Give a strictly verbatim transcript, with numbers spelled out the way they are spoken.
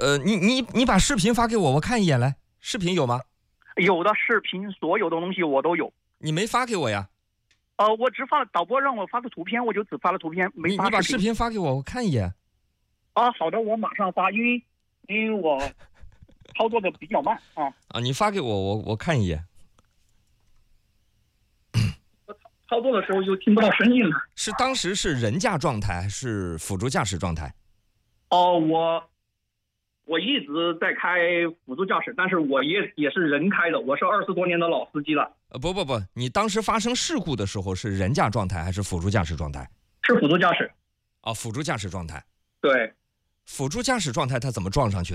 呃，你你你把视频发给我，我看一眼来。视频有吗？ 有的视频，所有的东西我都有。 你没发给我呀？ 呃，我只发了导播让我发个图片，我就只发了图片，没发视频。 你你把视频发给我，我看一眼。 啊，好的，我马上发，因为因为我操作的比较慢啊。 啊，你发给我，我我看一眼。 操作的时候又听不到声音了。 是当时是人驾状态还是辅助驾驶状态？ 哦，我我一直在开辅助驾驶，但是我也也是人开的，我是二十多年的老司机了。 呃，不不不，你当时发生事故的时候是人驾状态还是辅助驾驶状态？ 是辅助驾驶。 哦，辅助驾驶状态。 对。 辅助驾驶状态它怎么撞上去的？